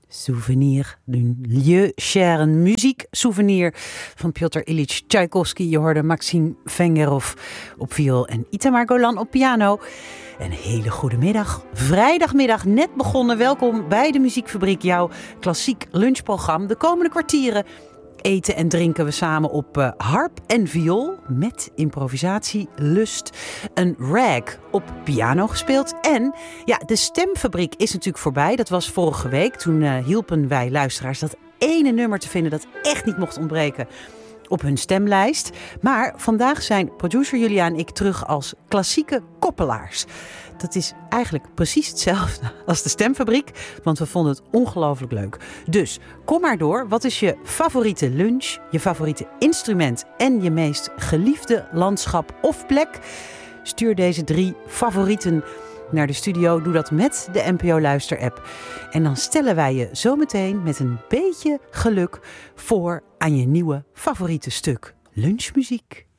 Souvenir d'un lieu cher, een muzieksouvenir van Piotr Ilyich Tchaikovsky. Je hoorde Maxim Vengerov op viool en Itamar Golan op piano. Een hele goede middag. Vrijdagmiddag net begonnen. Welkom bij de Muziekfabriek, jouw klassiek lunchprogramma. De komende kwartieren eten en drinken we samen op harp en viool met improvisatielust. Een rag op piano gespeeld. En ja, de stemfabriek is natuurlijk voorbij. Dat was vorige week. Toen hielpen wij luisteraars dat ene nummer te vinden dat echt niet mocht ontbreken op hun stemlijst. Maar vandaag zijn producer Julia en ik terug als klassieke koppelaars. Dat is eigenlijk precies hetzelfde als de stemfabriek, want we vonden het ongelooflijk leuk. Dus kom maar door. Wat is je favoriete lunch, je favoriete instrument en je meest geliefde landschap of plek? Stuur deze 3 favorieten naar de studio. Doe dat met de NPO Luister-app. En dan stellen wij je zometeen met een beetje geluk voor aan je nieuwe favoriete stuk lunchmuziek.